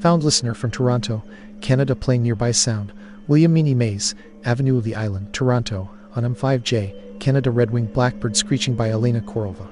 Found listener from Toronto, Canada playing nearby sound. William Meany Mays, Avenue of the Island, Toronto, on M5J, Canada Red Winged Blackbird screeching by Elena Korova.